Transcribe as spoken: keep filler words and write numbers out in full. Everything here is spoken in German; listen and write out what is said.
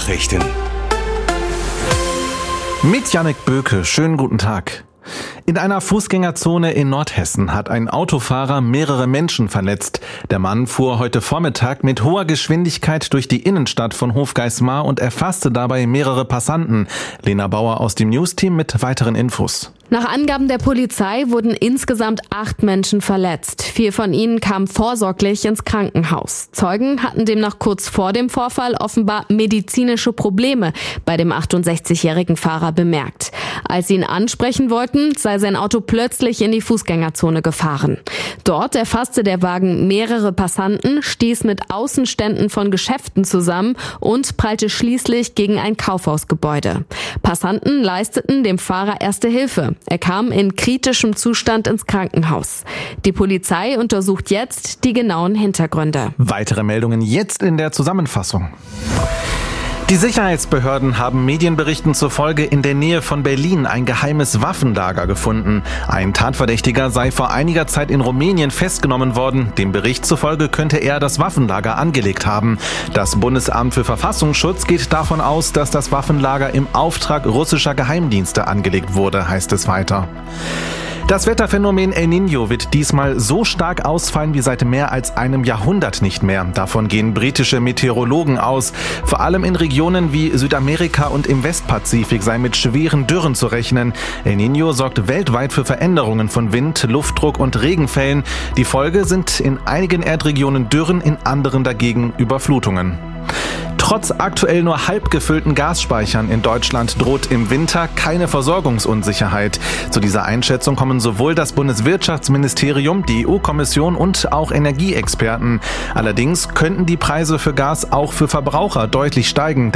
Nachrichten. Mit Jannik Böke, schönen guten Tag. In einer Fußgängerzone in Nordhessen hat ein Autofahrer mehrere Menschen verletzt. Der Mann fuhr heute Vormittag mit hoher Geschwindigkeit durch die Innenstadt von Hofgeismar und erfasste dabei mehrere Passanten. Lena Bauer aus dem Newsteam mit weiteren Infos. Nach Angaben der Polizei wurden insgesamt acht Menschen verletzt. Vier von ihnen kamen vorsorglich ins Krankenhaus. Zeugen hatten demnach kurz vor dem Vorfall offenbar medizinische Probleme bei dem achtundsechzigjährigen Fahrer bemerkt. Als sie ihn ansprechen wollten, sei sein Auto plötzlich in die Fußgängerzone gefahren. Dort erfasste der Wagen mehrere Passanten, stieß mit Außenständen von Geschäften zusammen und prallte schließlich gegen ein Kaufhausgebäude. Passanten leisteten dem Fahrer erste Hilfe. Er kam in kritischem Zustand ins Krankenhaus. Die Polizei untersucht jetzt die genauen Hintergründe. Weitere Meldungen jetzt in der Zusammenfassung. Die Sicherheitsbehörden haben Medienberichten zufolge in der Nähe von Berlin ein geheimes Waffenlager gefunden. Ein Tatverdächtiger sei vor einiger Zeit in Rumänien festgenommen worden. Dem Bericht zufolge könnte er das Waffenlager angelegt haben. Das Bundesamt für Verfassungsschutz geht davon aus, dass das Waffenlager im Auftrag russischer Geheimdienste angelegt wurde, heißt es weiter. Das Wetterphänomen El Niño wird diesmal so stark ausfallen wie seit mehr als einem Jahrhundert nicht mehr. Davon gehen britische Meteorologen aus. Vor allem in Regionen wie Südamerika und im Westpazifik sei mit schweren Dürren zu rechnen. El Niño sorgt weltweit für Veränderungen von Wind, Luftdruck und Regenfällen. Die Folge sind in einigen Erdregionen Dürren, in anderen dagegen Überflutungen. Trotz aktuell nur halb gefüllten Gasspeichern in Deutschland droht im Winter keine Versorgungsunsicherheit. Zu dieser Einschätzung kommen sowohl das Bundeswirtschaftsministerium, die E U-Kommission und auch Energieexperten. Allerdings könnten die Preise für Gas auch für Verbraucher deutlich steigen.